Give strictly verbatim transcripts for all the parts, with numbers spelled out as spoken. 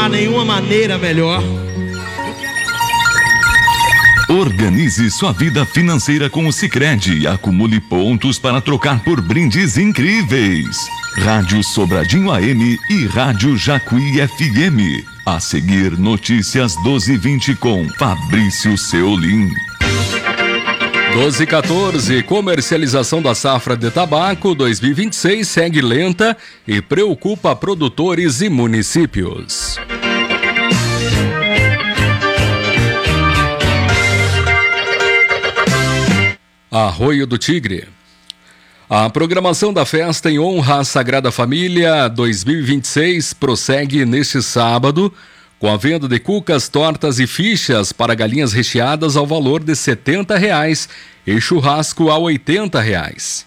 há nenhuma maneira melhor. Organize sua vida financeira com o Sicredi e acumule pontos para trocar por brindes incríveis. Rádio Sobradinho A M e Rádio Jacuí F M. A seguir, notícias doze e vinte com Fabrício Seolim. doze e quatorze, comercialização da safra de tabaco dois mil e vinte e seis segue lenta e preocupa produtores e municípios. Arroio do Tigre. A programação da festa em honra à Sagrada Família dois mil e vinte e seis prossegue neste sábado, com a venda de cucas, tortas e fichas para galinhas recheadas ao valor de setenta reais e churrasco a oitenta reais.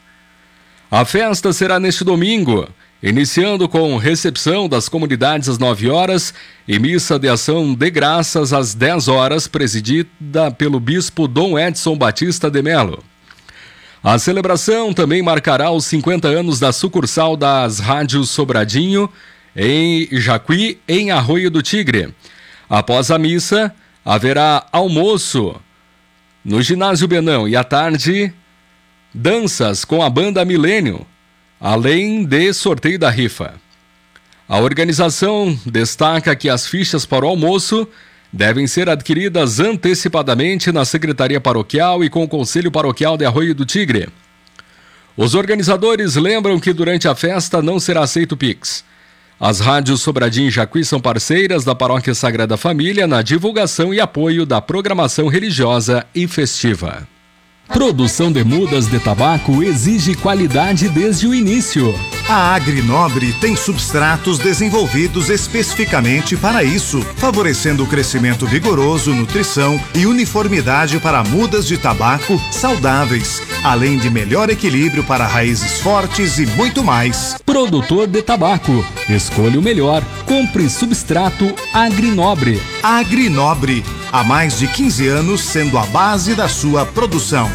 A festa será neste domingo, iniciando com recepção das comunidades às nove horas e missa de ação de graças às dez horas, presidida pelo bispo Dom Edson Batista de Melo. A celebração também marcará os cinquenta anos da sucursal das rádios Sobradinho, em Jacuí, em Arroio do Tigre. Após a missa, haverá almoço no Ginásio Benão e à tarde, danças com a banda Milênio, além de sorteio da rifa. A organização destaca que as fichas para o almoço devem ser adquiridas antecipadamente na Secretaria Paroquial e com o Conselho Paroquial de Arroio do Tigre. Os organizadores lembram que durante a festa não será aceito Pix. As rádios Sobradinho e Jacuí são parceiras da Paróquia Sagrada Família na divulgação e apoio da programação religiosa e festiva. Produção de mudas de tabaco exige qualidade desde o início. A Agrinobre tem substratos desenvolvidos especificamente para isso, favorecendo o crescimento vigoroso, nutrição e uniformidade para mudas de tabaco saudáveis, além de melhor equilíbrio para raízes fortes e muito mais. Produtor de tabaco, escolha o melhor, compre substrato Agrinobre. Agrinobre, há mais de quinze anos sendo a base da sua produção.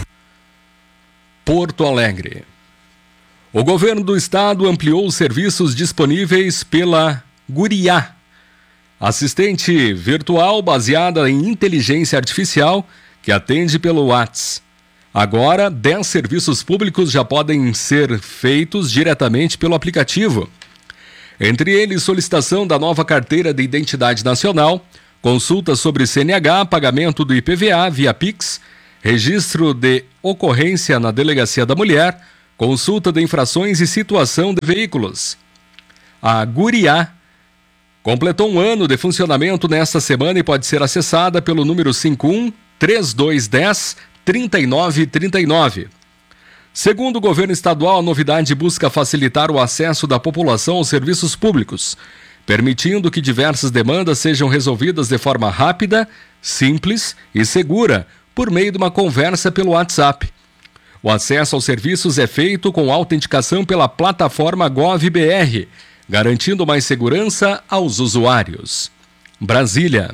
Porto Alegre. O governo do estado ampliou os serviços disponíveis pela Guriá, assistente virtual baseada em inteligência artificial que atende pelo WhatsApp. Agora, dez serviços públicos já podem ser feitos diretamente pelo aplicativo. Entre eles, solicitação da nova carteira de identidade nacional, consulta sobre C N H, pagamento do I P V A via Pix, registro de ocorrência na Delegacia da Mulher, consulta de infrações e situação de veículos. A Guriá completou um ano de funcionamento nesta semana e pode ser acessada pelo número cinco um, três dois um zero, três nove três nove. Segundo o governo estadual, a novidade busca facilitar o acesso da população aos serviços públicos, permitindo que diversas demandas sejam resolvidas de forma rápida, simples e segura, por meio de uma conversa pelo WhatsApp. O acesso aos serviços é feito com autenticação pela plataforma GovBR, garantindo mais segurança aos usuários. Brasília.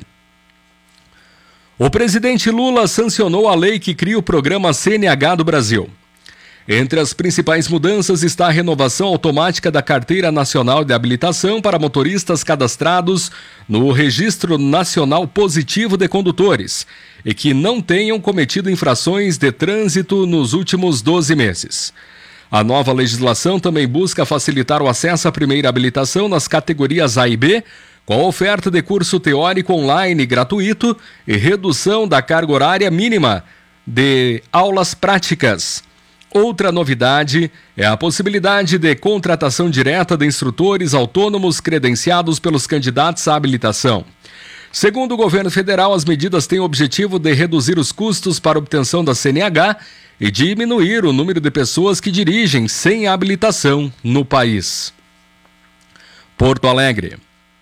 O presidente Lula sancionou a lei que cria o programa C N H do Brasil. Entre as principais mudanças está a renovação automática da Carteira Nacional de Habilitação para motoristas cadastrados no Registro Nacional Positivo de Condutores e que não tenham cometido infrações de trânsito nos últimos doze meses. A nova legislação também busca facilitar o acesso à primeira habilitação nas categorias A e B, com a oferta de curso teórico online gratuito e redução da carga horária mínima de aulas práticas. Outra novidade é a possibilidade de contratação direta de instrutores autônomos credenciados pelos candidatos à habilitação. Segundo o governo federal, as medidas têm o objetivo de reduzir os custos para a obtenção da C N H e diminuir o número de pessoas que dirigem sem habilitação no país. Porto Alegre.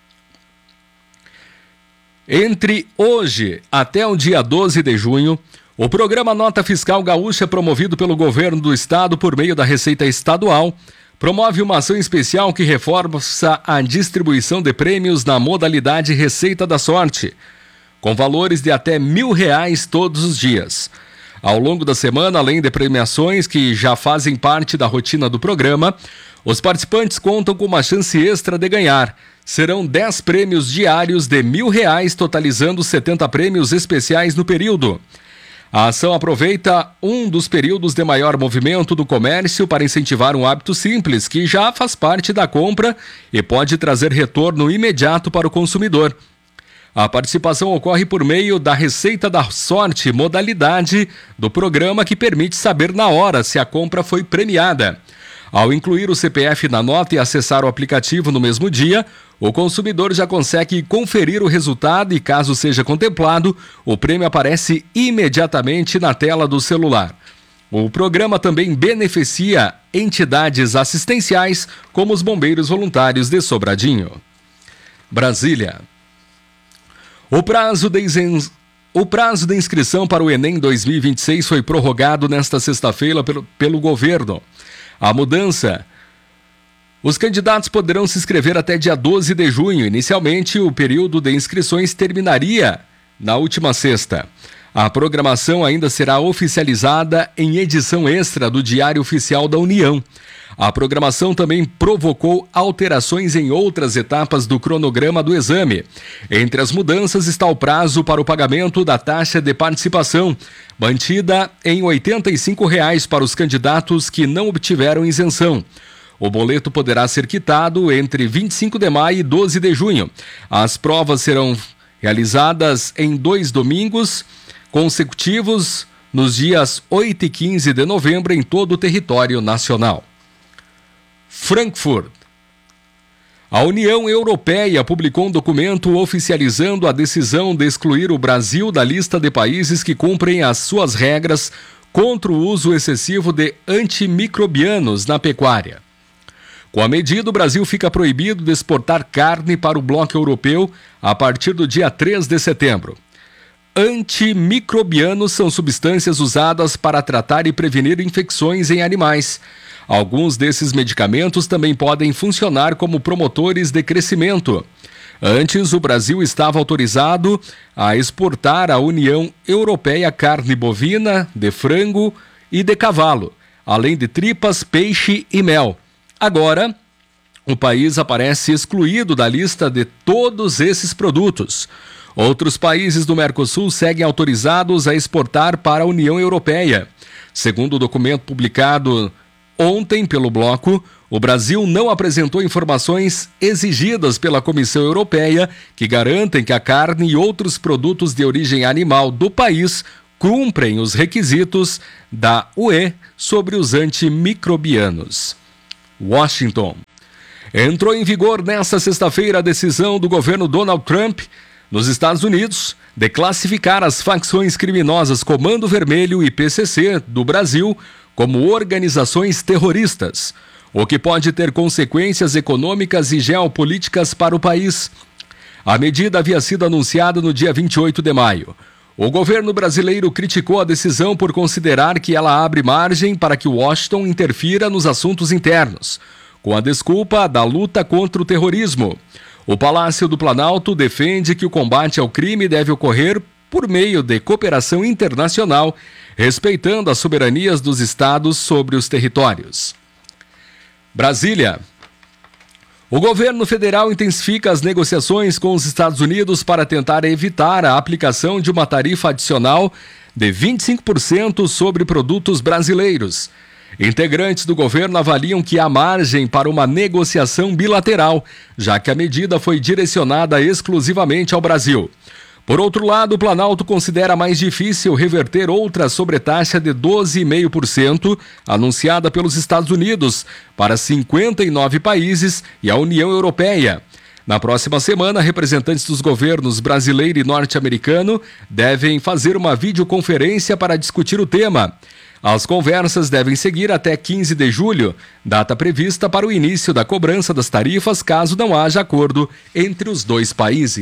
Entre hoje até o dia doze de junho, o programa Nota Fiscal Gaúcha, promovido pelo governo do estado por meio da Receita Estadual, promove uma ação especial que reforça a distribuição de prêmios na modalidade Receita da Sorte, com valores de até mil reais todos os dias. Ao longo da semana, além de premiações que já fazem parte da rotina do programa, os participantes contam com uma chance extra de ganhar serão dez prêmios diários de mil reais, totalizando setenta prêmios especiais no período. A ação aproveita um dos períodos de maior movimento do comércio para incentivar um hábito simples que já faz parte da compra e pode trazer retorno imediato para o consumidor. A participação ocorre por meio da Receita da Sorte, modalidade do programa que permite saber na hora se a compra foi premiada. Ao incluir o C P F na nota e acessar o aplicativo no mesmo dia, o consumidor já consegue conferir o resultado e, caso seja contemplado, o prêmio aparece imediatamente na tela do celular. O programa também beneficia entidades assistenciais, como os Bombeiros Voluntários de Sobradinho. Brasília. O prazo de isen... O prazo de inscrição para o Enem dois mil e vinte e seis foi prorrogado nesta sexta-feira pelo, pelo governo. A mudança... Os candidatos poderão se inscrever até dia doze de junho. Inicialmente, o período de inscrições terminaria na última sexta. A programação ainda será oficializada em edição extra do Diário Oficial da União. A programação também provocou alterações em outras etapas do cronograma do exame. Entre as mudanças está o prazo para o pagamento da taxa de participação, mantida em oitenta e cinco reais para os candidatos que não obtiveram isenção. O boleto poderá ser quitado entre vinte e cinco de maio e doze de junho. As provas serão realizadas em dois domingos consecutivos, nos dias oito e quinze de novembro, em todo o território nacional. Frankfurt. A União Europeia publicou um documento oficializando a decisão de excluir o Brasil da lista de países que cumprem as suas regras contra o uso excessivo de antimicrobianos na pecuária. Com a medida, o Brasil fica proibido de exportar carne para o bloco europeu a partir do dia três de setembro. Antimicrobianos são substâncias usadas para tratar e prevenir infecções em animais. Alguns desses medicamentos também podem funcionar como promotores de crescimento. Antes, o Brasil estava autorizado a exportar à União Europeia carne bovina, de frango e de cavalo, além de tripas, peixe e mel. Agora, o país aparece excluído da lista de todos esses produtos. Outros países do Mercosul seguem autorizados a exportar para a União Europeia. Segundo o documento publicado ontem pelo bloco, o Brasil não apresentou informações exigidas pela Comissão Europeia que garantem que a carne e outros produtos de origem animal do país cumprem os requisitos da U E sobre os antimicrobianos. Washington. Entrou em vigor nesta sexta-feira a decisão do governo Donald Trump, nos Estados Unidos, de classificar as facções criminosas Comando Vermelho e P C C do Brasil como organizações terroristas, o que pode ter consequências econômicas e geopolíticas para o país. A medida havia sido anunciada no dia vinte e oito de maio. O governo brasileiro criticou a decisão por considerar que ela abre margem para que Washington interfira nos assuntos internos, com a desculpa da luta contra o terrorismo. O Palácio do Planalto defende que o combate ao crime deve ocorrer por meio de cooperação internacional, respeitando as soberanias dos estados sobre os territórios. Brasília. O governo federal intensifica as negociações com os Estados Unidos para tentar evitar a aplicação de uma tarifa adicional de vinte e cinco por cento sobre produtos brasileiros. Integrantes do governo avaliam que há margem para uma negociação bilateral, já que a medida foi direcionada exclusivamente ao Brasil. Por outro lado, o Planalto considera mais difícil reverter outra sobretaxa de doze vírgula cinco por cento anunciada pelos Estados Unidos para cinquenta e nove países e a União Europeia. Na próxima semana, representantes dos governos brasileiro e norte-americano devem fazer uma videoconferência para discutir o tema. As conversas devem seguir até quinze de julho, data prevista para o início da cobrança das tarifas caso não haja acordo entre os dois países.